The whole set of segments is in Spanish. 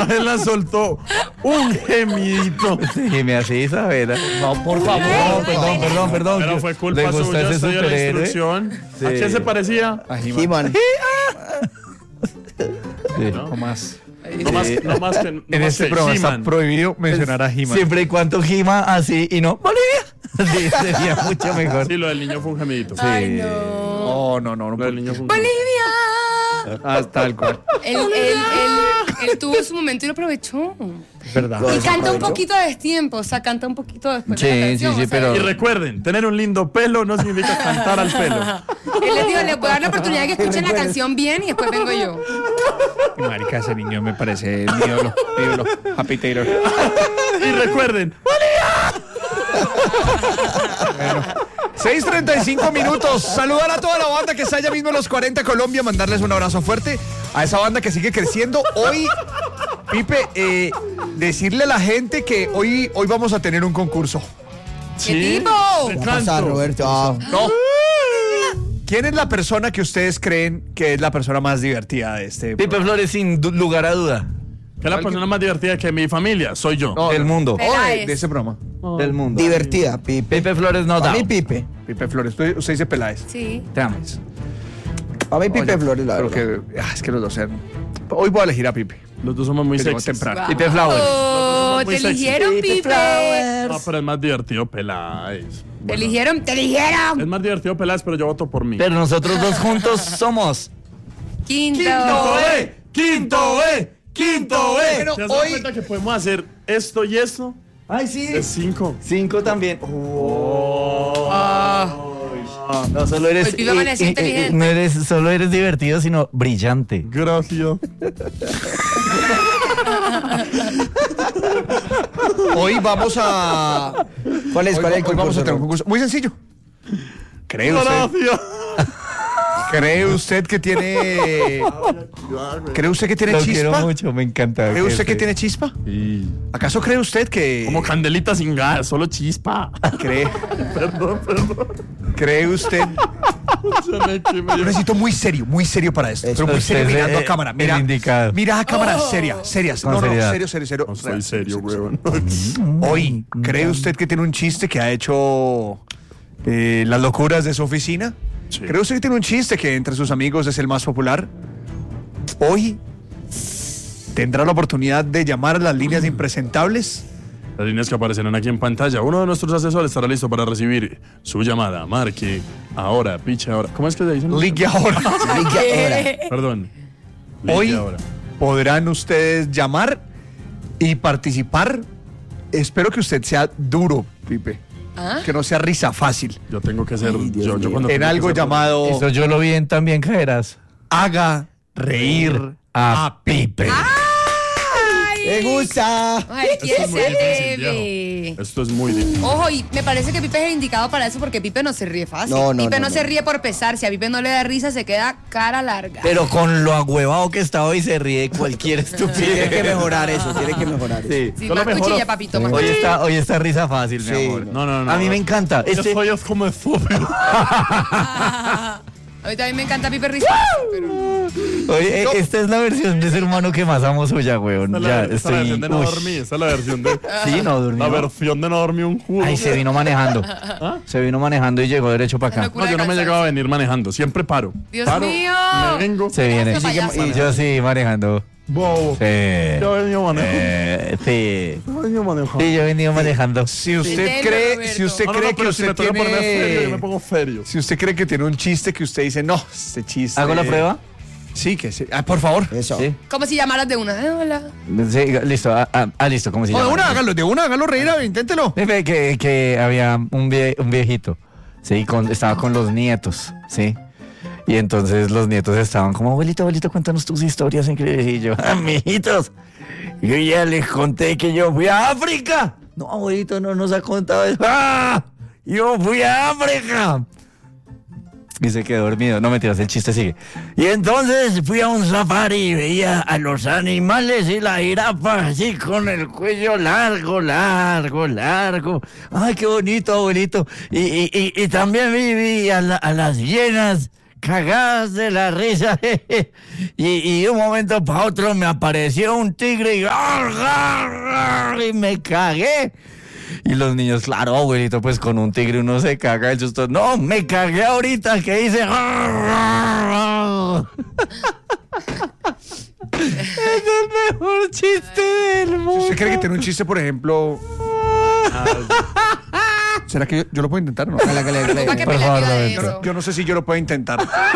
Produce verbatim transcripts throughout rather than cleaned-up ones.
Isabela soltó un gemidito. Sí, me hace Isabela. No, por favor. No, perdón, perdón, perdón. Pero fue culpa ¿Le gusta suya, ese usted dio la superhéroe? instrucción. Sí. ¿A quién se parecía? A He-Man. Sí. No más. No más, no más que, no En más este que programa está He-Man. prohibido mencionar a He-Man. Siempre y cuando Gima así y no Bolivia. Sí, sería mucho mejor. Sí, lo del niño fue un gemidito. Ay, no. No, no, no. no Lo del niño fue un ¡Bolivia! Ah, tal cual. Él, él, él, él tuvo su momento y lo aprovechó. Verdad. Y canta un poquito a destiempo, o sea, canta un poquito después Sí, de la canción. sí, sí, o sea, pero- Y recuerden, tener un lindo pelo no significa cantar al pelo. Él les dijo, les voy a dar la oportunidad de que escuchen la canción bien y después vengo yo. Marica, ese niño me parece mi ídolo. Mi ídolo. Happy Taylor. Y recuerden, seis treinta y cinco minutos. Saludar a toda la banda que está allá mismo en los cuarenta Colombia. Mandarles un abrazo fuerte a esa banda que sigue creciendo. Hoy, Pipe, eh, decirle a la gente que hoy, hoy vamos a tener un concurso. ¿Qué tipo? de ¿Qué pasa, canto. Roberto? Ah, No. ¿Quién es la persona que ustedes creen que es la persona más divertida de este Pipe programa? Flores, sin du- lugar a duda. Que es la persona más divertida que mi familia, soy yo. No, Del no. mundo. Oh, de, Peláez. de ese programa. Del mundo. divertida, Pipe. Pipe Flores no Para da. mí, Pipe. Pipe Flores. Usted, usted dice Peláez. Sí. Te amo. Para mí, Pipe Oye, Flores, la pero verdad. que, ah, es que los dos sean. Hoy voy a elegir a Pipe. Los dos somos muy Que llegó sexys. temprano. Pipe Flowers. Oh, Muy te sexy. eligieron, Pipe. No, pero es más divertido Peláez. Te Bueno, eligieron, te eligieron. es más divertido Peláez, pero yo voto por mí. Pero nosotros dos juntos somos. Quinto. E! ¡Quinto E! ¡Quinto E! Bueno, ¿Te has dado hoy- cuenta que podemos hacer esto y esto? Ay, sí. Es cinco. Cinco también. Ah, No solo eres. El Pipe amaneció eh, eh, inteligente. no eres, solo eres divertido, sino brillante. Gracias. Hoy vamos a. ¿Cuál es? Hoy, ¿Cuál es el hoy vamos a concurso, tener un Roberto? concurso. Muy sencillo. ¿Cree usted, Gracias. ¿Cree usted que tiene. ¿Cree usted que tiene Lo quiero chispa? mucho, me encanta. ¿Cree usted que Este- tiene chispa? Sí. ¿Acaso cree usted que. Como candelita sin gas, solo chispa. cree, Perdón, perdón. cree usted? Se me quemé. Yo necesito muy serio, muy serio para esto. Pero muy Usted serio es, mirando eh, a cámara. el Mira, indicado. mira a cámara seria, seria. Con No, no, seriedad. serio, serio, serio. No soy serio, Real. weón. Hoy, ¿cree usted que tiene un chiste que ha hecho eh, las locuras de su oficina? Sí. ¿Cree usted que tiene un chiste que entre sus amigos es el más popular? Hoy tendrá la oportunidad de llamar a las líneas de impresentables. Las líneas que aparecerán aquí en pantalla. Uno de nuestros asesores estará listo para recibir su llamada. Marque ahora, piche ahora. ¿Cómo es que se dice? Ligue ahora. Ligue ahora. Perdón. Ligue Hoy ahora. podrán ustedes llamar y participar. Espero que usted sea duro, Pipe. ¿Ah? Que no sea risa fácil. Yo tengo que ser. Ay, Dios yo, yo mío. cuando En tengo que algo ser- llamado Eso yo lo vi en También Caerás. Haga reír A Pipe. ¡Me gusta! Ay, Esto ¿quién es muy se difícil, debe? viejo. Esto es muy difícil. Ojo, y me parece que Pipe es el indicado para eso porque Pipe no se ríe fácil. No, no, Pipe no, no, se no. ríe por pesar. Si a Pipe no le da risa, se queda cara larga. Pero con lo agüevado que está hoy se ríe cualquier Tiene estupidez. que mejorar eso, tiene que mejorar eso. Sí. Sí, Yo lo más mejoro. cuchilla, papito, más Hoy cuchilla. está, hoy está risa fácil, mi Sí, amor. No, no, no. A mí me encanta. Yo Este, soy como estúpido. A mí también me encanta Pipe risa. pero- oye, eh, esta es la versión de ser humano que más amo suya, weón. Esta es Ya la, esta es la estoy. versión de no uy. dormir. Esta es la versión de. Sí, no durmió. La versión de no dormir un jugo. Ay, se vino manejando. Se vino manejando y llegó derecho para acá. Locura No, yo no me he de llegado a cansancio. venir manejando. Siempre paro. Dios Paro, mío. Me vengo. Se viene. Este payaso. Y yo sí manejando. Bobo. Sí. Yo he venido manejando. Eh, sí. Yo he venido manejando. Sí, yo he venido manejando. Si usted Entendelo, cree, Roberto. si usted No, no, cree no, que pero si usted me toca ponerme serio, yo me tiene, pongo serio. si usted cree que tiene un chiste que usted dice, no, este chiste. ¿Hago la prueba? Sí, que sí. Ah, por favor. Eso. Sí. Como si llamaras de una. Eh, hola. Sí, listo. Ah, ah, ah, listo, ¿cómo se O de llama? una, hágalo, de una, hágalo reír, a ver, inténtelo. Jefe, que, que había un, vie- un viejito, sí, con, estaba con los nietos, sí. Y entonces los nietos estaban como, abuelito, abuelito, cuéntanos tus historias increíbles. Y yo, amiguitos, yo ya les conté que yo fui a África. No, abuelito, no nos ha contado eso. ¡Ah! Yo fui a África. Y se quedó dormido. No mentiras, el chiste sigue. Y entonces fui a un safari y veía a los animales y la jirafa así con el cuello largo, largo, largo. Ay, qué bonito, abuelito. Y, y, y, y también vi, vi a, la- a las hienas cagadas de la risa. y, y de un momento para otro me apareció un tigre y, y me cagué. Y los niños, claro, abuelito, pues con un tigre uno se caga el susto. No, me cagué ahorita que hice. Es el mejor chiste del mundo. ¿Usted cree que tiene un chiste, por ejemplo? ¿Será que yo, yo lo puedo intentar o no? Hágale, hágale, hágale. ¿Para qué Por pela favor, viva de Roberto. eso? Yo no sé si yo lo puedo intentar.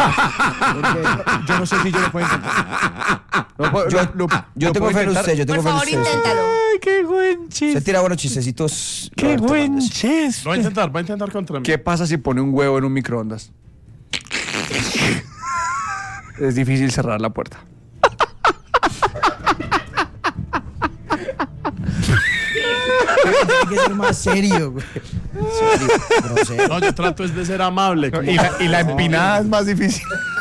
Yo no sé si yo lo puedo intentar. Lo puedo- Yo, lo- lo- yo lo tengo puedo fe en intentar. usted, yo tengo Por fe en favor, usted. inténtalo. Ay, qué buen Se chiste. tira buenos chistecitos. Qué Roberto buen Hernández. chiste. Va a intentar, va a intentar contra mí. ¿Qué pasa si pone un huevo en un microondas? Es difícil cerrar la puerta. Tiene que ser más serio, güey. Serio, grosero. No, yo trato es de ser amable. como- Y la, y la empinada es más difícil.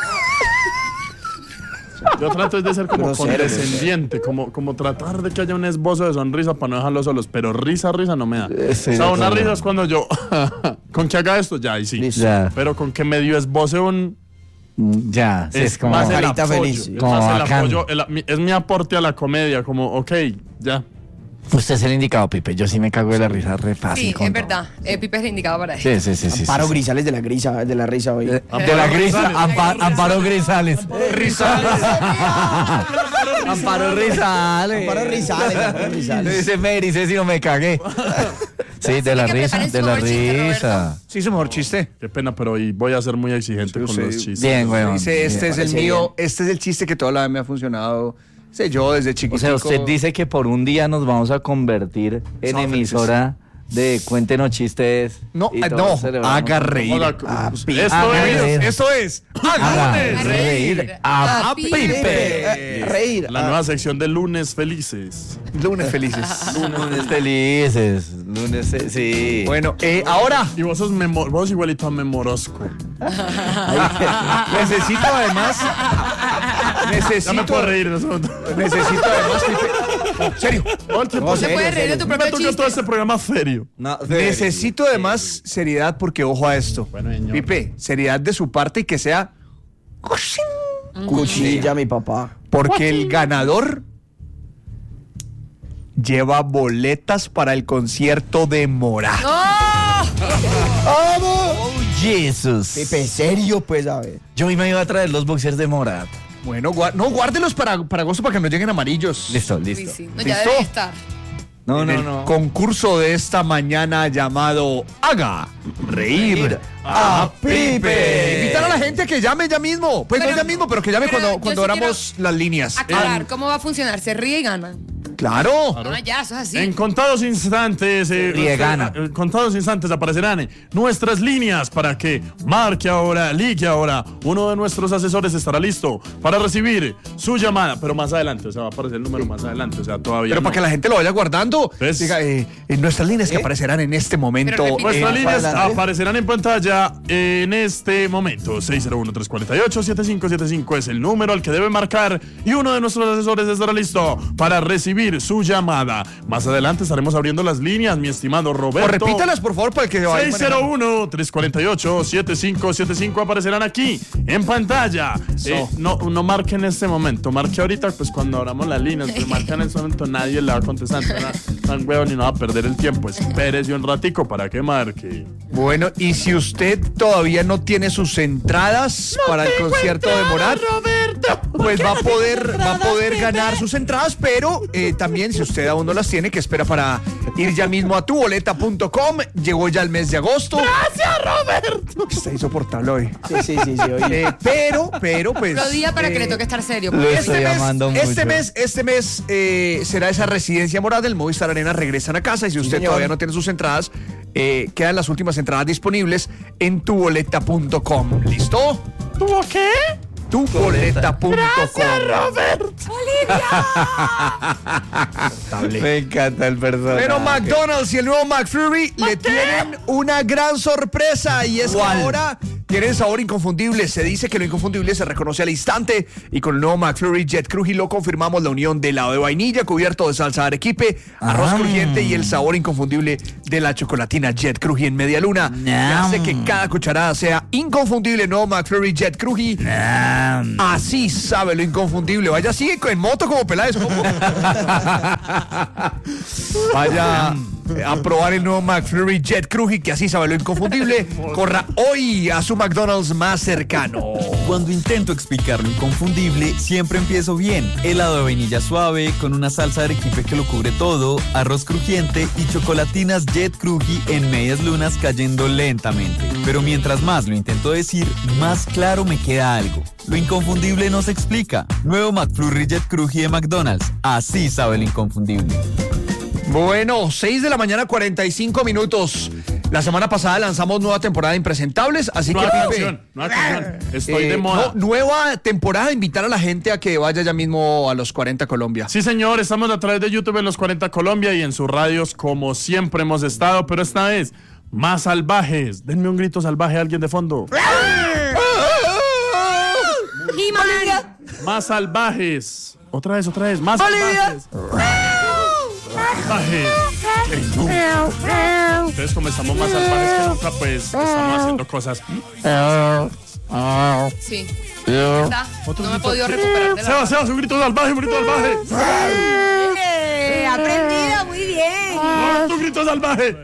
Yo trato es de ser como Grosero, condescendiente, como, como tratar de que haya un esbozo de sonrisa para no dejarlos solos, pero risa, risa no me da. Eh, sí, o sea, de una acuerdo. risa es cuando yo, con que haga esto, ya, y sí. Listo. Ya, Pero con que medio esboce un... ya, sí, es, como... más el Carita apoyo, feliz. es Como más el bacán. apoyo, el- mi- es mi aporte a la comedia, como, ok, ya. Usted es el indicado, Pipe. Yo sí me cago de la risa re fácil. Sí, con es todo. verdad. Eh, Pipe es el indicado para eso. Sí, sí, sí. sí, Amparo sí, sí. Grisales de la grisa, de la risa hoy. De la grisa, Ampa- Amparo Grisales. Risales. Amparo Grisales. Amparo Grisales, Amparo Grisales. Dice Mary, sé si no me cagué. Sí, de la que risa, preparen su de la mejor chiste, risa. Sí, su mejor chiste. Qué pena, pero hoy voy a ser muy exigente Sí, con sí. los chistes. Bien, weón. Dice, este Bien. es el parece mío, este es el chiste que toda la vez me ha funcionado. Sé yo desde O chiquitico. sea, usted dice que por un día nos vamos a convertir en Somos emisora de cuéntenos chistes. No, y eh, todos no, celebramos. haga reír. Hola, Ah, pues, pi- esto haga es reír. Esto es. Haga ¡Haga reír a A Pipe. Eh, reír. la Ah, nueva sección de lunes felices. Lunes felices. Lunes felices. Lunes, fe- sí. Bueno, eh, ahora Y vos sos memo- vos igualito a Memorosco. necesito además. Ya me Necesito. puedo reír. Eso. Necesito además. Pipe- Serio. Todo el tiempo No, Se serio, puede reír de serio. tu me propio toca chiste. todo este programa serio. No, Necesito además seriedad porque ojo a esto. Bueno, señor. Pipe, seriedad de su parte y que sea Cuchilla, mi papá. porque el ganador lleva boletas para el concierto de Morat. ¡Vamos! Jesus. Pipe, serio, pues, a ver. Yo hoy me iba a traer los boxers de Morat. Bueno, gua- no, guárdelos para, para agosto para que nos lleguen amarillos. Listo, Uy, listo. sí. No, ya ¿Listo? debe estar. No, En no, el no. concurso de esta mañana llamado Haga Reír a Pipe. Invitar a la gente a que llame ya mismo. Pues Pero- no ya mismo, pero que llame pero cuando, yo cuando sí abramos las líneas. Aclarar, ¿cómo va a funcionar? Se ríe y gana. Claro. Ah, ya, eso es así. En contados instantes, eh, Ríe, gana. en contados instantes aparecerán eh, nuestras líneas para que marque ahora, ligue ahora. Uno de nuestros asesores estará listo para recibir su llamada, pero más adelante, o sea, va a aparecer el número más adelante, o sea, todavía. Pero no. para que la gente lo vaya guardando. Pues- Diga, eh, en nuestras líneas que aparecerán en este momento. Pero repite. Nuestras eh, líneas adelante. aparecerán en pantalla en este momento. seis cero uno, tres cuatro ocho, siete cinco siete cinco es el número al que debe marcar y uno de nuestros asesores estará listo para recibir su llamada. Más adelante estaremos abriendo las líneas, mi estimado o Roberto. repítalas, por favor, para el que se vaya seis cero uno, tres cuatro ocho, siete cinco siete cinco aparecerán aquí en pantalla. Eh, no, no marque en este momento, marque ahorita, pues cuando abramos las líneas, pues marca en este momento, nadie le va a contestar, tan huevón y no va a perder el tiempo. Espérese un ratico para que marque. Bueno, y si usted todavía no tiene sus entradas para el concierto de Morat, pues va a poder, va a poder ganar sus entradas, pero eh, también si usted aún no las tiene, que espera para ir ya mismo a tu boleta punto com. Llegó ya el mes de agosto. Gracias, Roberto. Está insoportable hoy. Sí, sí, sí, sí. Oye. Eh, pero, pero, pues. Lo diga para que eh, le toque estar serio. Lo porque- estoy Este mes, amando este mucho. mes, este mes eh, será esa residencia Morat del Movistar Arena. Regresan a casa y si usted señor. todavía no tiene sus entradas, eh, quedan las últimas entradas disponibles en tu boleta punto com. ¿Listo? ¿Tuvo qué? tu boleta punto com. Me encanta el personaje. Pero McDonald's y el nuevo McFlurry le tienen una gran sorpresa y es que ahora Tiene sabor inconfundible. Se dice que lo inconfundible se reconoce al instante. Y con el nuevo McFlurry Jet Cruji lo confirmamos, la unión de helado de vainilla cubierto de salsa de arequipe, arroz Ah. crujiente y el sabor inconfundible de la chocolatina Jet Cruji en media luna. Que Nam. hace que cada cucharada sea inconfundible. El nuevo McFlurry Jet Cruji. Así sabe lo inconfundible. Vaya, sigue en moto como Peláez. ¿Cómo? Vaya a probar el nuevo McFlurry Jet Cruji, que así sabe lo inconfundible. Corra hoy a su McDonald's más cercano. Cuando intento explicar lo inconfundible, siempre empiezo bien. Helado de vainilla suave, con una salsa de arequipe que lo cubre todo, arroz crujiente y chocolatinas Jet Cruji en medias lunas cayendo lentamente. Pero mientras más lo intento decir, más claro me queda algo. Lo inconfundible no se explica. Nuevo McFlurry Jet Cruji de McDonald's. Así sabe lo inconfundible. Bueno, seis de la mañana, cuarenta y cinco minutos. La semana pasada lanzamos nueva temporada de Impresentables, así Nueva que Pipe, canción, nueva canción. Estoy eh, de moda. no, nueva temporada, invitar a la gente a que vaya ya mismo a los cuarenta Colombia. Sí, señor, estamos a través de YouTube en los cuarenta Colombia y en sus radios como siempre hemos estado, pero esta vez más salvajes. Denme un grito salvaje a alguien de fondo. He-Man. Más salvajes. Otra vez, otra vez. Más salvajes. Salvajes. que nunca. Entonces, como estamos más salvajes que nunca, pues estamos haciendo cosas. Sí. ¿Verdad? No me he podido recuperar de la... Sebas, Sebas, un grito salvaje, un grito salvaje. Eh, aprendido, muy bien. No, tu grito salvaje.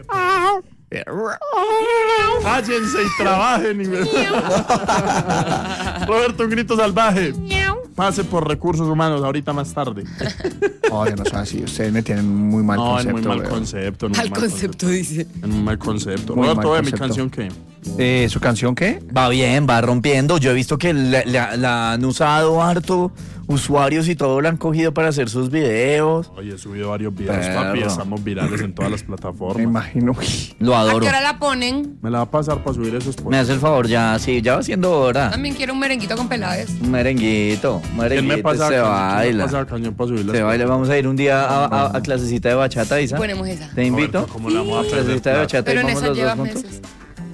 Cállense y trabajen. Y... Roberto, un grito salvaje. Pase por recursos humanos ahorita más tarde. Oye, no son así, ustedes me tienen muy mal No, concepto. en muy mal weón. concepto. en muy Al mal concepto, dice. En un mal concepto. Muy Roberto, mal ve mi concepto. canción que... Eh, ¿Su canción qué? Va bien, va rompiendo. Yo he visto que la, la- la han usado harto usuarios y todo la han cogido para hacer sus videos. Oye, he subido varios videos, Perro. papi. Estamos virales en todas las Me plataformas. imagino. Lo ¿A adoro. qué hora la ponen? Me la va a pasar para subir esos Me posts. hace el favor, ya, sí, ya va siendo hora. También quiero un merenguito con pelades. Un merenguito, un ¿Quién me merenguito, pasa se ¿Quién me baila. pasa cañón para subir las Se baila, vamos a ir un día a, a- a clasecita de bachata, Isa. Ponemos esa. Te invito. Roberto, ¿cómo la vamos a A aprender? clasecita de bachata Pero y en vamos esa los dos llevas juntos. meses.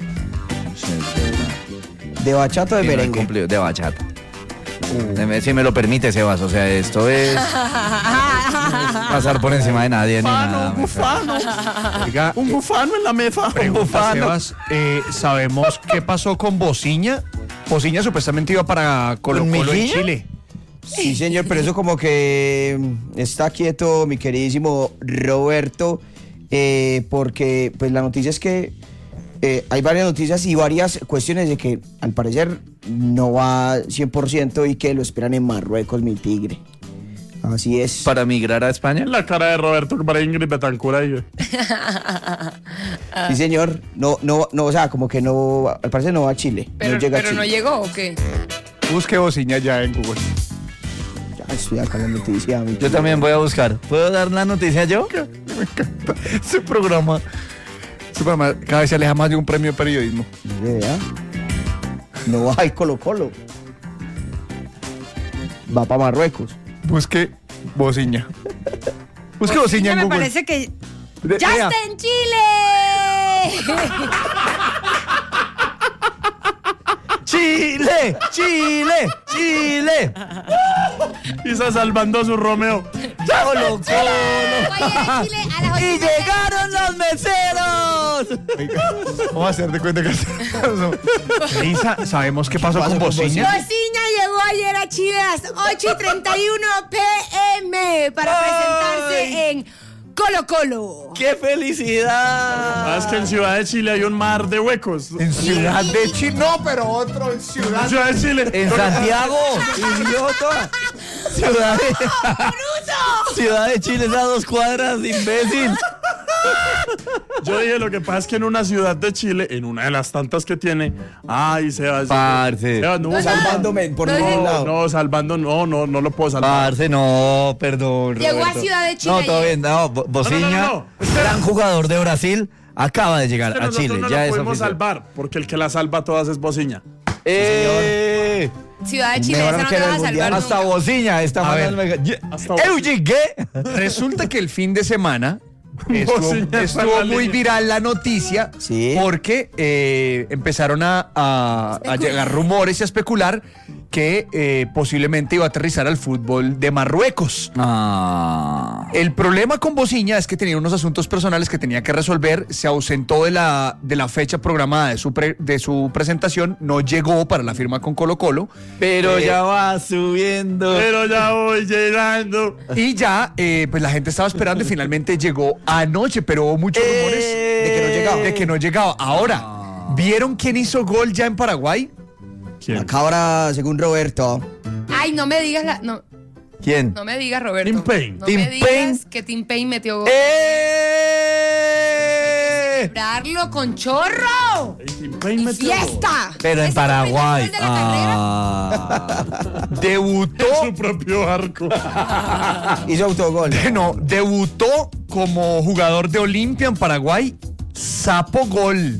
¿De bachata o de Sí, no he merengue? cumplido, de bachata. Deme- Si me lo permite, Sebas, o sea, esto es pasar por encima de nadie ni nada. Un bufano. Oiga, Un bufano en la mesa. pregunta, Sebas, eh, ¿sabemos qué pasó con Bociña? Bociña supuestamente iba para Colo ¿Con Colo en Mejía? Chile. Sí, señor, pero eso como que mm, está quieto, mi queridísimo Roberto, eh, porque pues la noticia es que eh, hay varias noticias y varias cuestiones de que al parecer no va cien por ciento y que lo esperan en Marruecos, mi tigre. Así es. Para migrar a España. La cara de Roberto que para Ingrid Betancourt ahí. Sí, señor. No, no, no, o sea, como que no, al parecer no va a Chile. Pero, no llega pero a no Chile. llegó, ¿o qué? Busque Bociña ya en Google. Ya estoy acá en la noticia, mi Yo tigre. también voy a buscar. ¿Puedo dar la noticia yo? Ese programa, ese programa cada vez se aleja más de un premio de periodismo. Vea. No va a Colo Colo. Va para Marruecos. Busque Bociña. Busque Bociña en me Google. parece que... De- ¡Ya vea. está en Chile! ¡Chile! ¡Chile! ¡Chile! Y está salvando a su Romeo. ¡Colo, Colo! Oye, de Chile a las ocho ¡Y y media. llegaron los meseros! Oiga, vamos a hacer de cuenta que... Lisa, ¿sabemos qué pasó, pasó con con Bociña? Bociña llegó ayer a Chile a las ocho y treinta y uno p m para presentarse en Colo Colo. ¡Qué felicidad! Ah, es que en Ciudad de Chile hay un mar de huecos. En Ciudad de Chile. No, pero otro en Ciudad En Ciudad de Chile. En Santiago, idiota. Ciudad de... Ciudad de Chile es a dos cuadras, imbécil. Yo dije, lo que pasa es que en una ciudad de Chile, en una de las tantas que tiene, ay, Sebas. Parce. Sebas, no, Salvándome por No, ningún no, lado. no, salvando, no, no, no lo puedo salvar. Parce, no, perdón. Llegó a Roberto. Ciudad de Chile No, todo ayer. bien. No, Bo- Bociña, No, no, no, no. Espera. gran jugador de Brasil, acaba de llegar Pero a nosotros Chile. no ya lo es podemos oficial. salvar, porque el que la salva a todas es Bociña. ¡Eh! Ciudad de Chile, Mejor esa no que te en vas a el salvar Mundial. Hasta nunca. Bociña está A ver, mandando. hasta ¿Eu llegué? Resulta que el fin de semana estuvo, Bociña está en estuvo la muy línea. viral la noticia Sí. porque eh, empezaron a, a- a llegar rumores y a especular que eh, posiblemente iba a aterrizar al fútbol de Marruecos. Ah. El problema con Bociña es que tenía unos asuntos personales que tenía que resolver, se ausentó de la, de la fecha programada de su, pre- de su presentación, no llegó para la firma con Colo Colo. Pero Eh, ya va subiendo. Pero ya voy llegando. Y ya, eh, pues la gente estaba esperando y finalmente llegó anoche, pero hubo muchos rumores de que no llegaba. de que no llegaba. Ahora, ¿vieron quién hizo gol ya en Paraguay? ¿Quién? Acá ahora, según Roberto. Ay, no me digas la. No, ¿Quién? no me digas, Roberto. Tim Payne. No Tim me digas Payne. que Tim Payne metió gol. ¡Eh! ¡Darlo con chorro! Ey, Tim Payne ¡Y metió gol. fiesta! Pero en ¿Ese fue el primer Paraguay. gol de la carrera? Ah. Debutó, Su propio arco. Hizo autogol. no, debutó como jugador de Olimpia en Paraguay, Sapo Gol.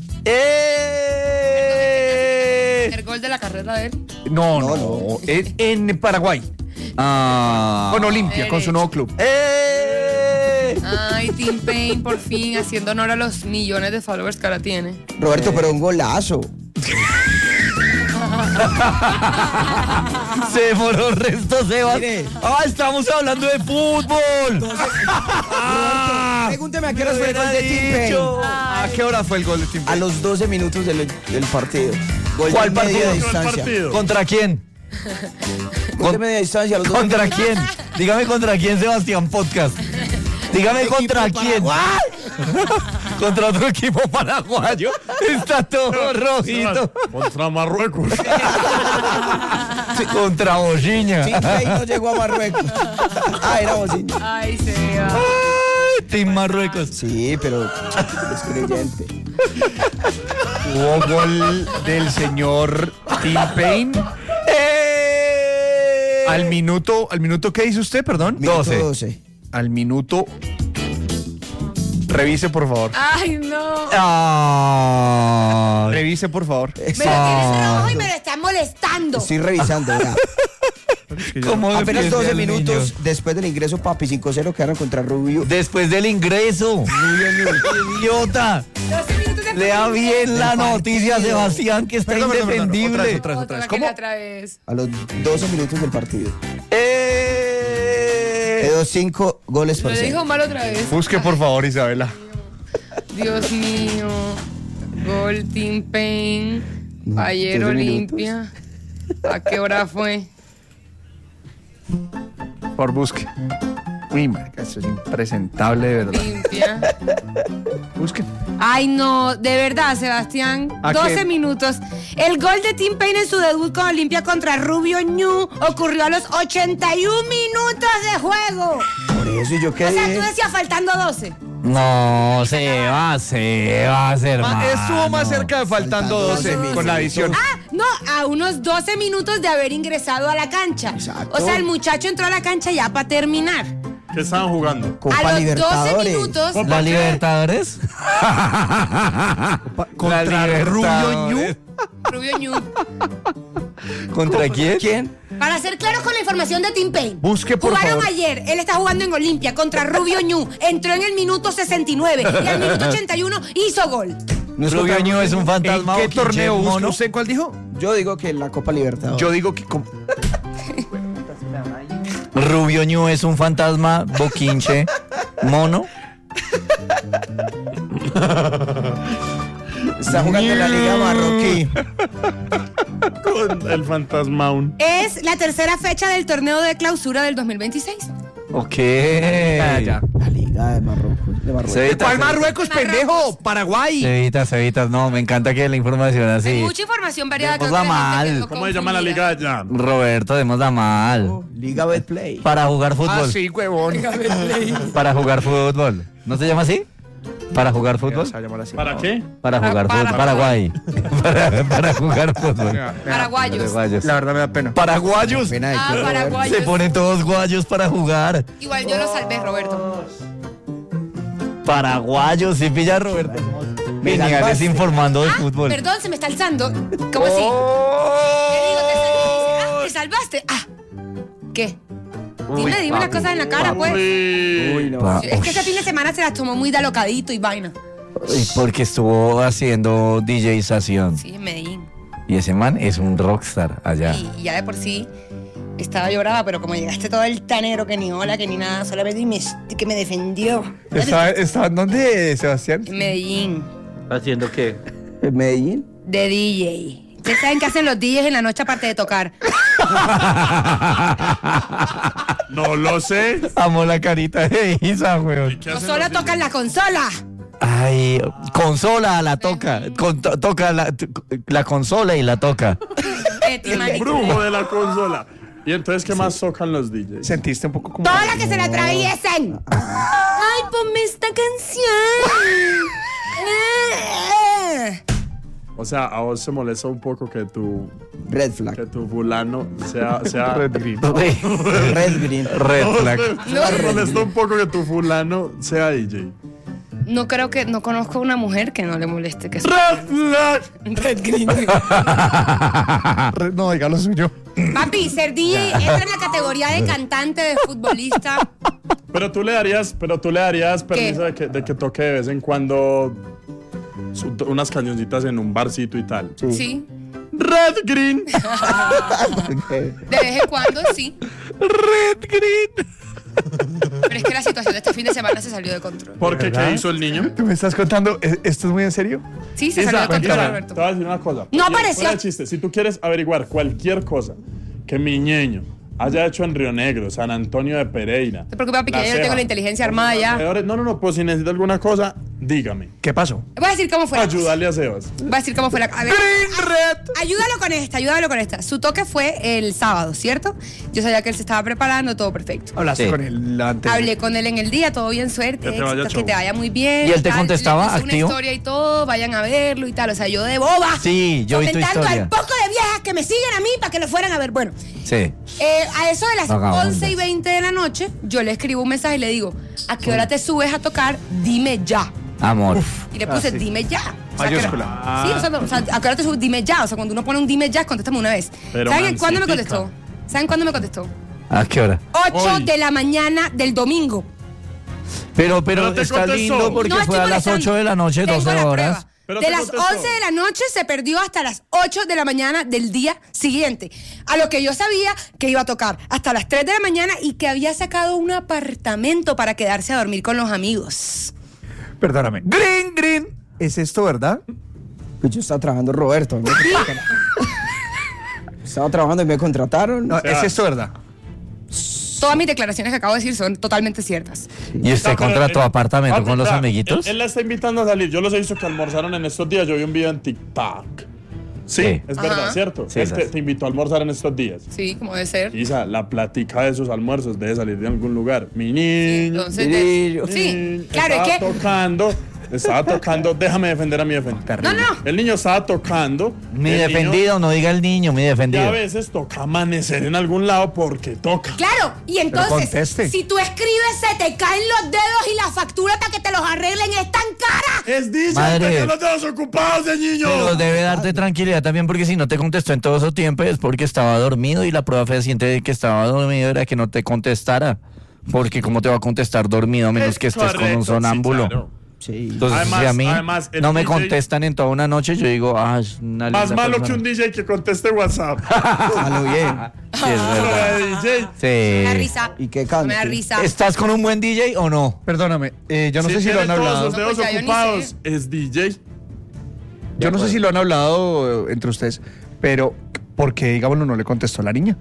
¡Eh! El gol de la carrera de él. No, no, No, no. en, en Paraguay, Ah. con Olimpia, con su nuevo club. ¡Eh! Ay, Tim Payne, por fin, haciendo honor a los millones de followers que ahora tiene. Roberto, pero un golazo. Se demoró el resto, Sebas. Mire. Ah, estamos hablando de fútbol. Pregúnteme a qué hora fue el gol de Tim Payne. ¿A qué hora fue el gol de Tim A Payne? los doce minutos del, del partido. Gol ¿Cuál de media partido? distancia. ¿Cuál partido? ¿Contra quién? Gol de media distancia a los doce ¿Contra minutos. quién? Dígame contra quién, Sebastián Podcast. Dígame Equipo contra quién. paraguayo. Contra otro equipo paraguayo. Está todo rojito. Contra Marruecos. Sí, contra Bociña. Tim Payne no llegó a Marruecos. Ah, era Bociña. Ay, sea. Ay, Team Marruecos. Sí, pero es creyente. Hubo gol del señor Tim Payne. ¡Eh! Al minuto, ¿al minuto qué dice usted, perdón? Minuto doce. doce. Al minuto. Revise, por favor. Ay, no. Ah. Revise, por favor. Me lo tienes rojo y me lo están molestando. Estoy revisando, ya. ¿Cómo Apenas defiende doce al minutos niño? después del ingreso, papi, cinco cero quedaron contra Rubio. Después del ingreso. Idiota. doce minutos de Lea bien la noticia, Sebastián, que está Perdón, perdón, perdón. indefendible. Otra vez, otra vez, otra Otra vez. vez, ¿Cómo? otra vez. A los doce minutos del partido. ¡Eh! Quedó cinco goles por Lo dijo cero. mal otra vez. Busque, por favor, Isabela. Dios mío. Gol Tim Payne. Ayer doce Olimpia. ¿A qué hora fue? Por busque. Uy, marica, eso es impresentable, de verdad. Olimpia. Busque. Ay, no, de verdad, Sebastián. ¿A doce qué? minutos. El gol de Tim Payne en su debut con Olimpia contra Rubio Ñu ocurrió a los ochenta y un minutos de juego. Por eso yo O sea, quedé. tú decías faltando doce. No, se va, se va a hacer Ma- más. Estuvo más cerca de faltando Faltando doce doce con la adición. Ah, no, a unos doce minutos de haber ingresado a la cancha. Exacto. O sea, el muchacho entró a la cancha ya para terminar. ¿Qué estaban jugando? Copa a los doce Libertadores. minutos. ¿La Libertadores? Contra La Rubio Ñu. Libertadores. Rubio Ñu. ¿Contra quién? ¿Quién? Para ser claros con la información de Tim Payne. Busque, por Jugaron favor. ayer, él está jugando en Olimpia contra Rubio Ñu. Entró en el minuto sesenta y nueve y al minuto ochenta y uno hizo gol. Rubio Ñu es un ¿En fantasma. qué boquinche, torneo busca? mono. ¿Usted cuál dijo? Yo digo que la Copa Libertadores. Yo digo que. com- Rubio Ñu es un fantasma, boquinche, mono. Está jugando en la Liga Marroquí. Con el fantasmaun. Es la tercera fecha del torneo de clausura del dos mil veintiséis. Ok. Ya, ya. La Liga de Marruecos. De Marruecos. Cevita, ¿Cuál Cevita. Marruecos, pendejo? Paraguay. Cevitas, cevitas, no, me encanta que la información Hay así. mucha información variada. Démosla creo que la gente mal. quedó ¿Cómo se llama la confundida. liga ya? Roberto, démosla mal. Liga Betplay. Para jugar Ah, fútbol. sí, huevón. Para jugar fútbol. ¿No se llama así? Para jugar fútbol. Se va a llamar así. ¿Para qué? Para Para- jugar para- fútbol. Paraguay. para, para jugar fútbol. Paraguayos. Paraguayos. La verdad me da pena. Paraguayos. Pena de Ah, que- paraguayos. Se ponen todos guayos para jugar. Igual yo lo salvé, Roberto. Paraguayos, sí pilla Roberto. Me Viniales salvaste. informando de Ah, fútbol. perdón, se me está alzando. ¿Cómo así? Le digo, ¿te, sal- dice, ah, ¿te salvaste? Ah, ¿qué? Dime, dime las cosas en la cara, pues. Uy, no. Pa- Es que ese fin de semana se las tomó muy de alocadito y vaina. Y porque estuvo haciendo DJización. Sí, en Medellín. Y ese man es un rockstar allá. Y, y ya de por sí estaba llorada, pero como llegaste todo el tanero, que ni hola, que ni nada, solamente me, que me defendió. ¿Estaba, estaba en dónde, Sebastián? En Medellín, ¿Haciendo qué? ¿En Medellín? de D J. ¿Ustedes saben qué hacen los D Js en la noche aparte de tocar? No lo sé. Amo la carita de Isa, weón. ¿Qué No hacen solo los tocan D la consola. Ay, consola la toca. Con- to- toca la, t- la consola y la toca. Eti, Js? El marica. brujo de la consola. ¿Y entonces qué más tocan los D Js? ¿Sentiste un poco como... Todas las que se le atraviesen. Ay, ponme esta canción. O sea, a vos se molesta un poco que tu, Red flag. que tu fulano sea... sea Red Green. Red green. Red flag. Me molesta un poco que tu fulano sea D J. No creo que, no conozco a una mujer que no le moleste que sea ¡Red flag! Red Green. Red- No, diga lo suyo. Papi, ser D J entra en la categoría de cantante, de futbolista. Pero tú le darías, pero tú le darías permiso ¿Qué? de que, de que toque de vez en cuando su- unas cañoncitas en un barcito y tal. Sí. Red Green. De vez en cuando, sí. Red Green. Pero es que la situación de este fin de semana se salió de control. ¿Por qué? ¿Qué hizo el niño? ¿Tú me estás contando? ¿e- ¿Esto es muy en serio? Sí, se Isa, salió de control, Isa, Alberto. te voy a decir una cosa. No Fuera apareció. de chiste, si tú quieres averiguar cualquier cosa que mi ñeño haya hecho en Río Negro, San Antonio de Pereira. No te preocupes, papi, que La ya yo tengo Ceja, la inteligencia armada ya. alrededores- No, no, no, pues si necesita alguna cosa, dígame. ¿Qué pasó? Voy a decir cómo fue la cosa. Ayudarle a Sebas. Voy a decir cómo fue la a ver, a- Ayúdalo con esta, ayúdalo con esta. Su toque fue el sábado, ¿cierto? Yo sabía que él se estaba preparando, todo perfecto. Hablaste Sí. con él antes. Hablé con él en el día, todo bien, suerte, Que te vaya éxitos, show. que te vaya muy bien. ¿Y él te tal. contestaba, Le puse activo? una historia y todo, vayan a verlo y tal. O sea, yo de boba. Sí, yo vi tu comentando historia. al poco de viejas que me siguen a mí para que lo fueran a ver. Bueno, Sí. eh, a eso de las Vagabundas. once y veinte de la noche, yo le escribo un mensaje y le digo, ¿a qué hora te subes a tocar? Dime ya. Amor. Y le puse, Ah, sí. dime ya. O sea, que- Mayúscula. sí, o sea, no, o sea, ¿a qué hora te subes? Dime ya. O sea, cuando uno pone un dime ya, contéstame una vez. Pero ¿Saben cuándo me mancitica. contestó? ¿Saben cuándo me contestó? ¿A qué hora? ocho Hoy. de la mañana del domingo. Pero, pero, Pero te está contestó. lindo porque No fue estoy a las molestando. ocho de la noche, Tengo doce la horas. prueba. Pero De te las contestó. once de la noche se perdió hasta las ocho de la mañana del día siguiente. A lo que yo sabía que iba a tocar hasta las tres de la mañana y que había sacado un apartamento para quedarse a dormir con los amigos. Perdóname. Green, green. ¿Es esto verdad? Pues yo estaba trabajando, Roberto. ¿no? Estaba trabajando y me contrataron. No, ¿es esto verdad? Todas mis declaraciones que acabo de decir son totalmente ciertas. ¿Y usted No, pero contrató él- apartamento Papi, con los vea, amiguitos? Él, él la está invitando a salir. Yo los he visto que almorzaron en estos días. Yo vi un video en TikTok. Sí, Sí. es Ajá. verdad, ¿cierto? Sí, él te, esas. te invitó a almorzar en estos días. Sí, como debe ser. Isa, la plática de esos almuerzos debe salir de algún lugar. Mi niño. Entonces, Niño. de- sí, niño, claro, es estaba que tocando. Estaba tocando. Déjame defender a mi defendido. No, no. El niño estaba tocando. Mi el niño defendido, no diga el niño, mi ya a defendido. veces toca amanecer en algún lado porque toca. Claro, y entonces, conteste. si tú escribes, se te caen los dedos y la factura para que te los arreglen es tan cara. Es D J, Madre. tenía los dedos ocupados de niño. Pero debe darte tranquilidad también porque si no te contestó en todo ese tiempo es porque estaba dormido y la prueba fehaciente de que estaba dormido era que no te contestara. Porque cómo te va a contestar dormido a menos Es que estés con correcto, un sí, sonámbulo. claro. Sí. Entonces, Además- si a mí además, el no me D J contestan en toda una noche, yo digo, ah, es una Más linda malo que persona. un D J que conteste WhatsApp. A lo bien. Sí, es verdad. D J. Me da Sí. risa. Y que Me cante. da risa. ¿Estás con un buen D J o no? Perdóname. eh, yo no sé si lo han tiene todos hablado. los No, dedos pues ya yo ni ocupados, sé. es D J. Yo no sé si lo han hablado eh, entre ustedes, pero ¿por qué, digámoslo, no le contestó a la niña?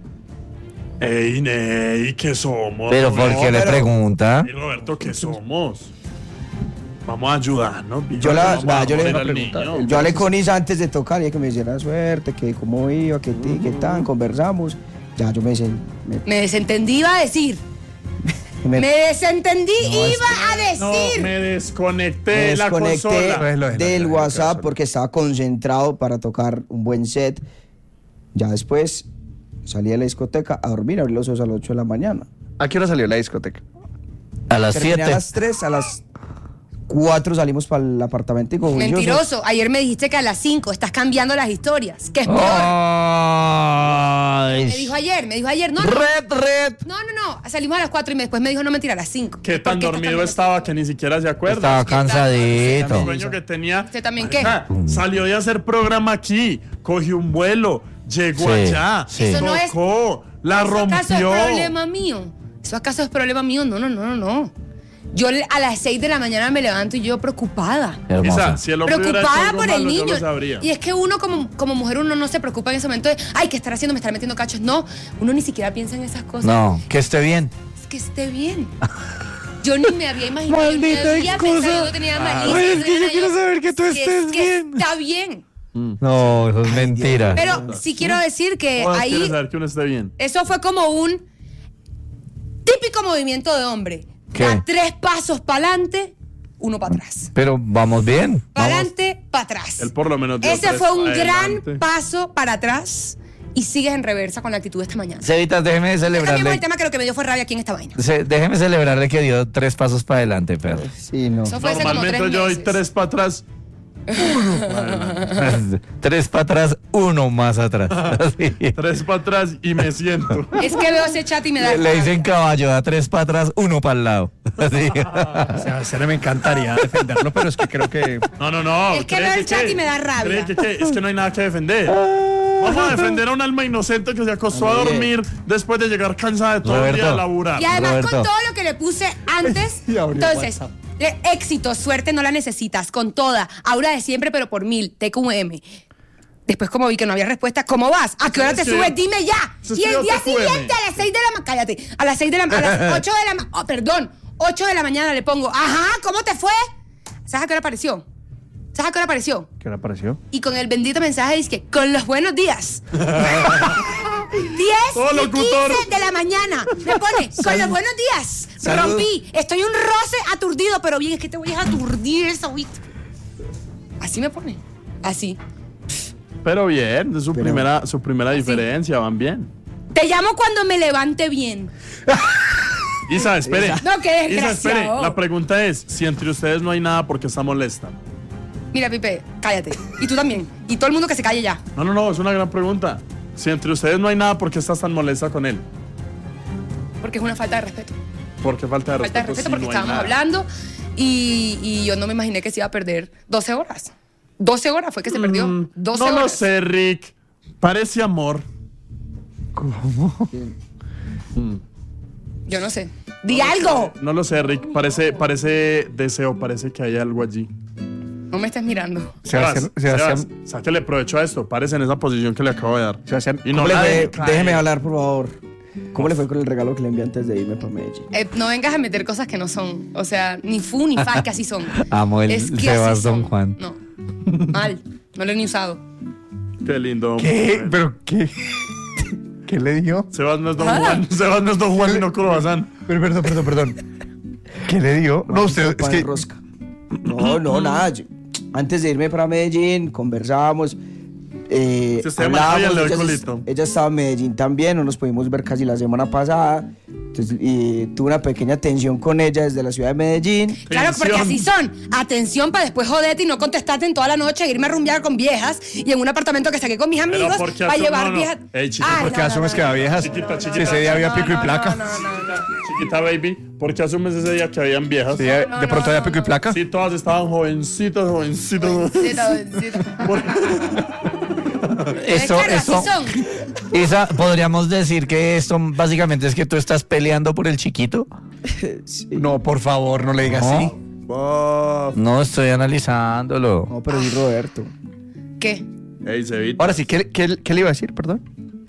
Ey, Ney, ¿qué somos? Pero ¿por Roberto? qué le pero- pregunta? Y Roberto, ¿qué somos? Vamos a ayudarnos. Yo la- Vamos a la- yo le- morir al preguntar. niño. Yo hablé con Isa antes de tocar y ella que me hiciera suerte, que cómo iba, que ti, que tan, conversamos. Ya yo me dicen, me, Me desentendí, iba a decir. me- Me desentendí, iba a No, decir. me desconecté me de la desconecté consola. Pues lo de la- del la- la WhatsApp consola. porque estaba concentrado para tocar un buen set. Ya después salí de la discoteca a dormir, abrí los ojos a las ocho de la mañana. ¿A qué hora salió la discoteca? A las Terminé a siete. las tres, a las cuatro salimos para el apartamento y con Mentiroso. Ayer me dijiste que a las cinco estás cambiando las historias. ¿Qué es peor? Ah. Ay. Me dijo ayer, me dijo ayer. No, no, Red, red. no, no, no. Salimos a las cuatro y me- después me dijo, no, mentira, a las cinco. ¿Qué tan ¿Por qué dormido estás estaba que ni siquiera se acuerda? Estaba El cansadito. sueño que tenía. ¿Usted también qué? Marica, salió de hacer programa aquí, cogió un vuelo, llegó Sí, allá, sí. Eso no es- tocó, la ¿Eso acaso rompió. es problema mío? ¿Eso acaso es problema mío? No, no, no, no, no. Yo le- a las seis de la mañana me levanto y yo preocupada. Hermoso. Isa, si el hombre hubiera hecho Preocupada algo por el malo, yo niño. lo sabría. Y es que uno como, como mujer, uno no se preocupa en ese momento de, ay, ¿qué estará haciendo? Me estará metiendo cachos. No, uno ni siquiera piensa en esas cosas. No, que esté bien. Es que esté bien. Yo ni me había imaginado. Maldita yo ni había excusa. pensado, yo tenía malicia, Ay, es no que yo tenía quiero nada. saber que tú Si estés es que bien. Está bien. No, eso es mentira. Pero sí quiero decir que Todas quieren ahí, saber que uno esté bien. eso fue como un típico movimiento de hombre. ¿Qué? Da tres pasos para adelante, uno para atrás. Pero vamos bien. Para Vamos. adelante, para atrás. Él por lo menos dio Ese tres fue un pa' gran adelante. paso para atrás y sigues en reversa con la actitud de esta mañana. Cevitas, déjeme Cambiemos el celebrarle. tema que lo que me dio fue rabia aquí en esta vaina. Se- déjeme celebrarle que dio tres pasos para adelante, perro. Sí, no. Eso fue hace como Normalmente tres yo doy meses. tres para atrás. Tres para atrás, uno más atrás. Así. Tres para atrás y me siento. Es que veo ese chat y me da Le, le dicen rabia. caballo, da tres para atrás, uno para el lado. Así. O sea, a Cere me encantaría defenderlo, pero es que creo que... No, no, no. Es que ¿cree veo el chat qué? y me da rabia. ¿Cree que qué? Es que no hay nada que defender. Vamos a defender a un alma inocente que se acostó a dormir después de llegar cansada de todo el día Roberto. a laburar. Y además Roberto. con todo lo que le puse antes, Y abrió entonces, le- éxito, suerte no la necesitas, con toda, aura de siempre pero por mil, T Q M. Después como vi que no había respuesta, ¿cómo vas? ¿A qué hora te escribió- subes? Dime ya. se Y el escribió día T Q M. siguiente a las seis de la mañana, cállate, a las seis de la a las ocho de la mañana, oh, perdón, ocho de la mañana le pongo, ajá, ¿cómo te fue? ¿Sabes a qué hora apareció? ¿Sabes a qué hora apareció? ¿Qué hora apareció? Y con el bendito mensaje dice que con los buenos días. diez Oh, y locutor. quince de la mañana. Me pone, con los buenos días. Salud. Rompí. Estoy un roce aturdido, pero bien, es que te voy a aturdir esa ahorita. Así me pone. Así. Pero bien, es su Pero- primera, su primera diferencia, van bien. Te llamo cuando me levante bien. Isa, espere. No, qué Isa, espere. desgraciado. La pregunta es, si entre ustedes no hay nada, ¿por qué está molesta? Mira, Pipe, cállate. Y tú también. Y todo el mundo que se calle ya. No, no, no, es una gran pregunta. Si entre ustedes no hay nada, ¿por qué estás tan molesta con él? Porque es una falta de respeto. ¿Por qué falta de Falta respeto? de respeto si porque no hay estábamos nada? hablando y, y yo no me imaginé que se iba a perder doce horas. doce horas fue que se perdió. Mm, doce no lo horas. sé, Rick. Parece amor. Yo no sé. ¡Di algo! No lo sé, Rick. Parece, parece deseo, parece que hay algo allí. No me estés mirando. Sebastián, Sebas, Sebastián, Sebas, sáquele provecho a esto. Parece en esa posición que le acabo de dar. Sebastián, Y ¿Cómo no le la fue? deje caer. Déjeme hablar, por favor. ¿Cómo le fue con el regalo que le envié antes de irme para Medellín? Eh, no vengas a meter cosas que no son. O sea, ni fu ni fa, que así son. Amo el Es que Sebas así son. Don Juan. No. Mal. No lo he ni usado. Qué lindo. ¿qué? ¿Pero qué? ¿Qué le dio? Sebas no es Don Juan. Sebas no es Don Juan, sino Croissant. Pero, perdón, perdón, perdón. ¿Qué le dio? No, usted, es Pan que... rosca. No, no, nada. yo- antes de irme para Medellín, conversábamos. Eh, Si usted me maneja, hablábamos, le doy ella, colito. ella estaba en Medellín también, no nos pudimos ver casi la semana pasada. Entonces, y tuve una pequeña tensión con ella desde la ciudad de Medellín. Claro, porque Tensión. así son. Atención para después joderte y no contestarte en toda la noche, irme a rumbear con viejas y en un apartamento que saqué con mis Pero amigos ¿por qué para asume- llevar no, no. viejas. Ey, chiquita, Ay, ¿Por qué no, no, asumes no, que no. había viejas? Chiquita, chiquita. Si ese día había No, pico y no, placa. No, no, no, no. Chiquita baby, ¿por qué asumes ese día que habían viejas? Sí, de no, de pronto no, había no, pico y no. placa. Sí, todas estaban jovencitas, jovencitas. Sí, no, sí, no. Esto, Claro, esto, así son. Isa, podríamos decir que esto básicamente es que tú estás peleando por el chiquito. No, por favor, no le digas ¿No? así. Bof. No, estoy analizándolo. No, pero sí, Roberto. ¿Qué? Ey, Cevita. Ahora sí, ¿qué, qué, qué le iba a decir? Perdón.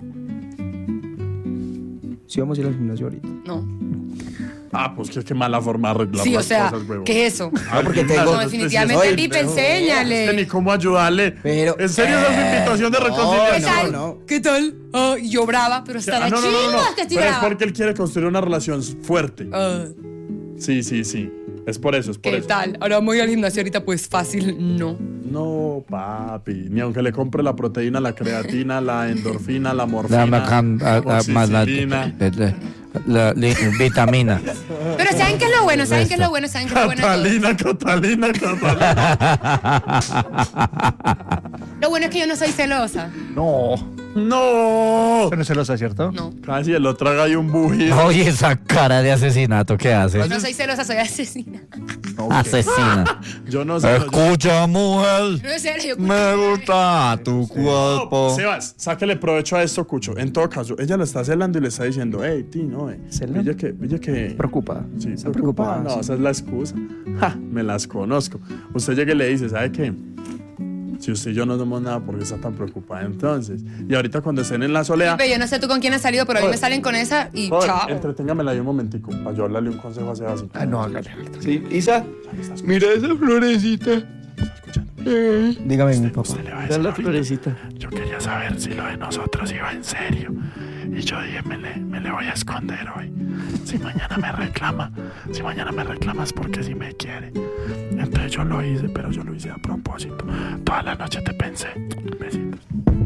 Sí, vamos a ir al gimnasio ahorita. No. Ah, pues qué, qué mala forma de arreglar Sí, o las sea, cosas, huevón. ¿qué es eso? Ah, porque gimnasio, tengo- No, es que definitivamente, sí es- Pipe, Es que ni enséñale. cómo ayudarle. Pero- ¿En serio esa es su Eh, invitación de no, ¿Qué reconciliación? tal? no. ¿Qué tal? Ah, y yo brava, pero está Ah, la no, no, no, no, no. que estoy Pero es brava. porque él quiere construir una relación fuerte. Ah, Sí, sí, sí. Es por eso, es por ¿Qué eso. tal? Ahora voy al gimnasio ahorita, pues fácil, no. No, papi. Ni aunque le compre la proteína, la creatina, la endorfina, la La, morfina, macan- a- a- más la, oxicilina. la- la- la vitamina. Pero ¿saben qué es lo bueno? ¿Saben qué es lo bueno? ¿Saben qué es lo bueno? de todo? Catalina, Catalina, Catalina. Lo bueno es que yo no soy celosa. No. ¡No! Pero no se los aciertó. No. Casi el otro haga ahí un bujido. Oye, esa cara de asesinato que hace. No soy celosa, soy asesina. Asesina. Yo no sé. Escucha, mujer. No, en serio. Me gusta tu cuerpo. Sebas, sáquele provecho a esto, Cucho. En todo caso, ella lo está celando y le está diciendo, hey, ti, no, eh. ¿Celando? Ella que, ella que. Preocupada. Sí, Está preocupada. preocupada, No, sí. esa es la excusa. Ja, me las conozco. Usted llega y le dice, ¿sabe qué? Si usted y yo no somos nada, ¿por qué está tan preocupada entonces? Y ahorita cuando estén en la soledad. Felipe, yo no sé tú con quién has salido, pero a mí me salen con esa y Joder, chao. entreténgamela ahí un momentico para yo darle un consejo a Sebas. Ah, no, hágale. Sí, Isa, Mira esa florecita. dígame mi papá. Le va a Mira decir la ahorita, florecita. yo quería saber si lo de nosotros iba en serio. Y yo dije, me le, me le voy a esconder hoy. Si mañana me reclama, si mañana me reclama es porque sí me quiere. Entonces yo lo hice, pero yo lo hice a propósito. Toda la noche te pensé. Besitos.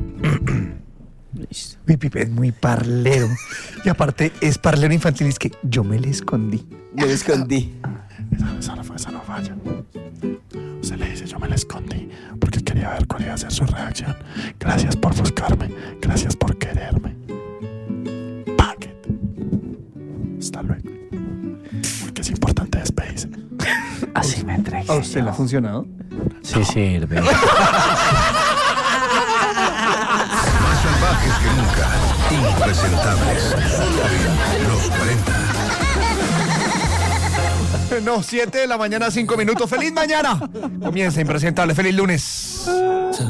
Mi Pipe es muy parlero. Y aparte es parlero infantil, es que yo me le escondí. Me lo escondí. Esa, esa, no, esa no falla. Usted le dice, yo me la escondí porque quería ver cuál iba a ser su reacción. Gracias por buscarme, gracias por quererme. Packet. Hasta luego. Porque es importante despedirse. Así me entregué. ¿A usted le ha funcionado? Sí sirve. Más salvajes que nunca, impresentables. Solo en los cuarenta. No, siete de la mañana, cinco minutos. ¡Feliz mañana! Comienza Impresentable. ¡Feliz lunes!